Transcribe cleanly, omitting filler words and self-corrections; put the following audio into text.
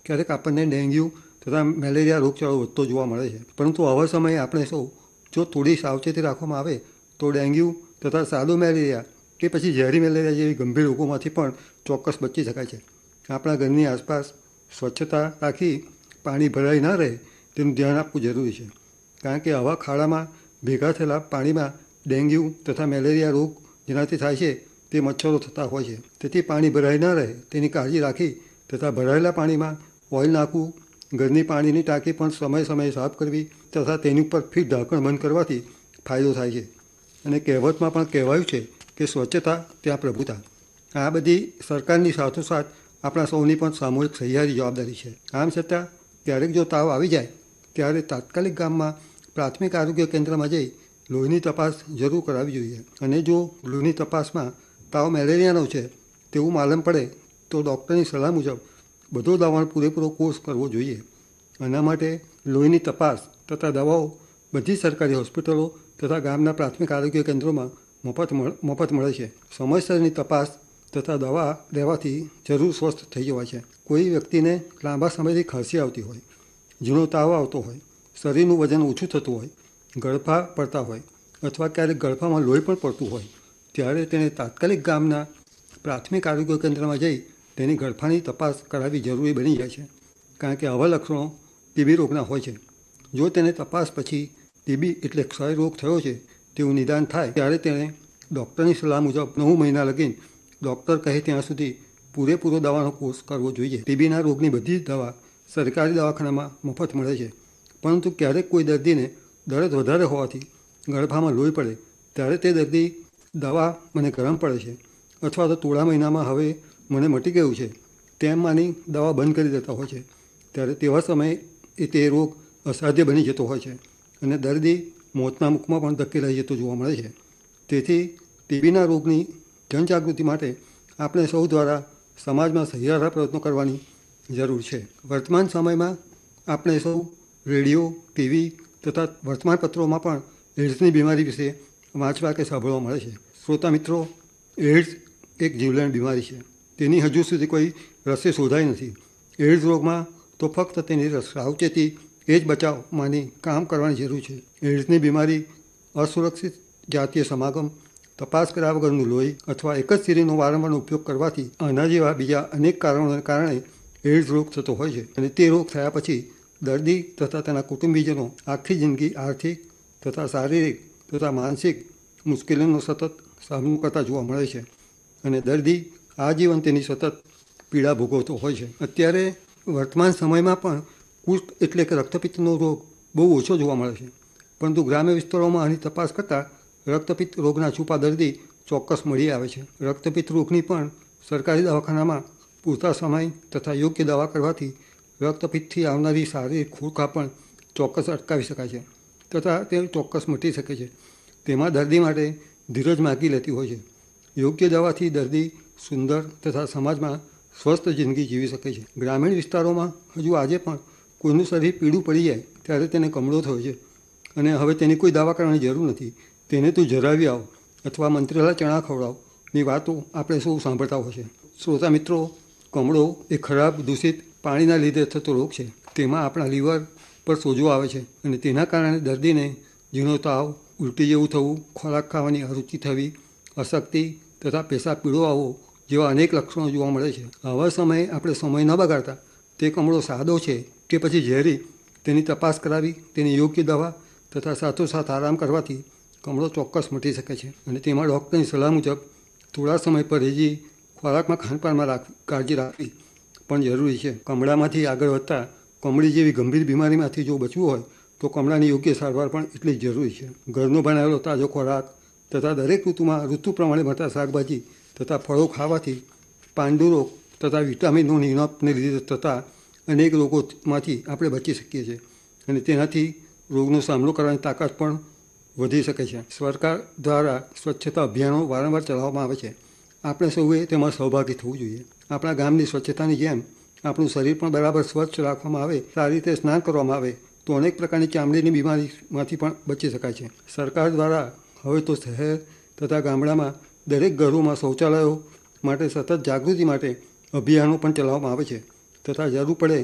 ક્યારેક આપણને ડેન્ગ્યુ તથા મેલેરિયા રોગચાળો વધતો જોવા મળે છે. પરંતુ આવા સમયે આપણે સૌ જો થોડી સાવચેતી રાખવામાં આવે તો ડેન્ગ્યુ તથા સાદો મેલેરિયા કે પછી ઝેરી મેલેરિયા જેવી ગંભીર રોગોમાંથી પણ ચોક્કસ બચી શકાય છે. આપણા ઘરની આસપાસ સ્વચ્છતા રાખી પાણી ભરાઈ ન રહે તેનું ધ્યાન આપવું જરૂરી છે. કારણ કે આવા ખાડામાં ભેગા થયેલા પાણીમાં ડેન્ગ્યુ તથા મેલેરિયા રોગ જેનાથી થાય છે તે મચ્છરો થતા હોય છે. તેથી પાણી ભરાઈ ન રહે તેની કાળજી રાખી તથા ભરાયેલા પાણીમાં ઓઇલ નાખવું, ઘરની પાણીની ટાંકી પણ સમયે સમયે સાફ કરવી તથા તેની ઉપર ફિટ ઢાંકણ બંધ કરવાથી ફાયદો થાય છે. અને કહેવતમાં પણ કહેવાયું છે કે સ્વચ્છતા ત્યાં પ્રભુતા. આ બધી સરકારની સાથોસાથ આપણા સૌની પણ સામૂહિક સહિયારી જવાબદારી છે. આમ છતાં ક્યારેક જો તાવ આવી જાય ત્યારે તાત્કાલિક ગામમાં પ્રાથમિક આરોગ્ય કેન્દ્રમાં જઈ લોહીની તપાસ જરૂર કરાવવી જોઈએ. અને જો લોહીની તપાસમાં તાવ મેલેરિયાનો છે તેવું માલમ પડે તો ડૉક્ટરની સલાહ મુજબ બધો દવાનો પૂરેપૂરો કોર્સ કરવો જોઈએ. આના માટે લોહીની તપાસ તથા દવાઓ બધી સરકારી હોસ્પિટલો તથા ગામના પ્રાથમિક આરોગ્ય કેન્દ્રોમાં મફત મળે છે. સમયસરની તપાસ તથા દવા લેવાથી જરૂર સ્વસ્થ થઈ જવાય છે. કોઈ વ્યક્તિને લાંબા સમયથી ખાંસી આવતી હોય, ઝીણો તાવ આવતો હોય, શરીરનું વજન ઓછું થતું હોય, ગળફા પડતા હોય અથવા ક્યારેક ગળફામાં લોહી પણ પડતું હોય ત્યારે તેણે તાત્કાલિક ગામના પ્રાથમિક આરોગ્ય કેન્દ્રમાં જઈ તેની ગળફાની તપાસ કરાવવી જરૂરી બની જાય છે. કારણ કે આવા લક્ષણો ટીબી રોગના હોય છે. જો તેને તપાસ પછી ટીબી એટલે ક્ષય રોગ થયો છે તેવું નિદાન થાય ત્યારે તેણે ડૉક્ટરની સલાહ મુજબ 9 મહિના લગીને ડૉક્ટર કહે ત્યાં સુધી પૂરેપૂરો દવાનો કોર્સ કરવો જોઈએ. ટીબીના રોગની બધી જ દવા સરકારી દવાખાનામાં મફત મળે છે. પરંતુ ક્યારેક કોઈ દર્દીને દર્દ વધારે હોવાથી ગળફામાં લોહી પડે ત્યારે તે દર્દી દવા મને ગરમ પડે છે અથવા તો થોડા મહિનામાં હવે મને મટી ગયું છે તેમ માની દવા બંધ કરી દેતા હોય છે. ત્યારે તેવા સમયે તે રોગ અસાધ્ય બની જતો હોય છે અને દર્દી મોતના મુખમાં પણ ધકેલાઈ જતો જોવા મળે છે. તેથી ટીબીના રોગની જનજાગૃતિ માટે આપણે સૌ દ્વારા સમાજમાં સહિયારા પ્રયત્નો કરવાની જરૂર છે. વર્તમાન સમયમાં આપણે સૌ રેડિયો, ટીવી તથા વર્તમાનપત્રોમાં પણ એડ્સની બીમારી વિશે વાંચવા કે સાંભળવા મળે છે. શ્રોતા મિત્રો, એડ્સ એક જીવલેણ બીમારી છે. તેની હજુ સુધી કોઈ રસી શોધાઈ નથી. એડ્સ રોગમાં તો ફક્ત તેની સાવચેતી એ જ બચાવ માની કામ કરવાની જરૂર છે. એડ્સની બીમારી અસુરક્ષિત જાતીય સમાગમ, તપાસ કર્યા વગરનું લોહી અથવા એક જ સિરીનો વારંવારનો ઉપયોગ કરવાથી આના જેવા બીજા અનેક કારણોને કારણે એડ્સ રોગ થતો હોય છે. અને તે રોગ થયા પછી દર્દી તથા તેના કુટુંબીજનો આખી જિંદગી આર્થિક તથા શારીરિક તથા માનસિક મુશ્કેલીનો સતત સામનો કરતા જોવા મળે છે. અને દર્દી આજીવન તેની સતત પીડા ભોગવતો હોય છે. અત્યારે વર્તમાન સમયમાં પણ કુષ્ઠ એટલે કે રક્તપિત્તનો રોગ બહુ ઓછો જોવા મળે છે. પરંતુ ગ્રામ્ય વિસ્તારોમાં આની તપાસ કરતાં રક્તપિત્ત રોગના છૂપા દર્દી ચોક્કસ મળી આવે છે. રક્તપિત્ત રોગની પણ સરકારી દવાખાનામાં પૂરતા સમય તથા યોગ્ય દવા કરવાથી રક્તપિત્તથી આવનારી શારીરિક ખોળખા પણ ચોક્કસ અટકાવી શકાય છે તથા તે ચોક્કસ મટી શકે છે. તેમાં દર્દી માટે ધીરજ માગી લેતી હોય છે. યોગ્ય દવાથી દર્દી સુંદર તથા સમાજમાં સ્વસ્થ જિંદગી જીવી શકે છે. ગ્રામીણ વિસ્તારોમાં હજુ આજે પણ કોઈનું શરીર પીળું પડી જાય ત્યારે તેને કમળો થયો છે અને હવે તેની કોઈ દવા કરવાની જરૂર નથી. તેને તું જરાવી આવ અથવા મંત્રેલા ચણા ખવડાવની વાતો આપણે સૌ સાંભળતા હોય છે. શ્રોતા મિત્રો, કમળો એ ખરાબ દૂષિત પાણીના લીધે થતો રોગ છે. તેમાં આપણા લીવર પર સોજો આવે છે અને તેના કારણે દર્દીને ઝીણો તાવ, ઉલટી જેવું થવું, ખોરાક ખાવાની અરુચિ થવી, અશક્તિ તથા પેશાબ પીળો આવવો જેવા અનેક લક્ષણો જોવા મળે છે. આવા સમયે આપણે સમય ન બગાડતા તે કમળો સાદો છે કે પછી ઝેરી તેની તપાસ કરાવી તેની યોગ્ય દવા તથા સાથોસાથ આરામ કરવાથી કમળો ચોક્કસ મટી શકે છે. અને તેમાં ડૉક્ટરની સલાહ મુજબ થોડા સમય પરેજી, ખોરાકમાં ખાનપાનમાં કાળજી રાખવી પણ જરૂરી છે. કમળામાંથી આગળ વધતા કમળી જેવી ગંભીર બીમારીમાંથી જો બચવું હોય તો કમળાની યોગ્ય સારવાર પણ એટલી જ જરૂરી છે. ઘરનો બનાવેલો તાજો ખોરાક તથા દરેક ઋતુમાં ઋતુ પ્રમાણે મળતા શાકભાજી તથા ફળો ખાવાથી પાંડુરોગ તથા વિટામિનોની ઉણપને લીધે થતા અનેક રોગોમાંથી આપણે બચી શકીએ છીએ અને તેનાથી રોગનો સામનો કરવાની તાકાત પણ વધી શકે છે. સરકાર દ્વારા સ્વચ્છતા અભિયાનો વારંવાર ચલાવવામાં આવે છે. આપણે સૌએ તેમાં સહભાગી થવું જોઈએ. આપણા ગામની સ્વચ્છતાની જેમ આપણું શરીર પણ બરાબર સ્વચ્છ રાખવામાં આવે, સારી રીતે સ્નાન કરવામાં આવે તો અનેક પ્રકારની ચામડીની બીમારીમાંથી પણ બચી શકાય છે. સરકાર દ્વારા હવે તો શહેર તથા ગામડામાં દરેક ઘરોમાં શૌચાલયો માટે સતત જાગૃતિ માટે અભિયાનો પણ ચલાવવામાં આવે છે તથા જરૂર પડે